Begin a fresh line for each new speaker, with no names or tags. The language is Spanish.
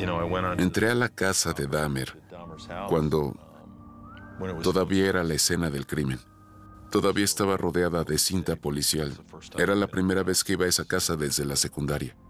Entré a la casa de Dahmer cuando todavía era la escena del crimen. Todavía estaba rodeada de cinta policial. Era la primera vez que iba a esa casa desde la secundaria.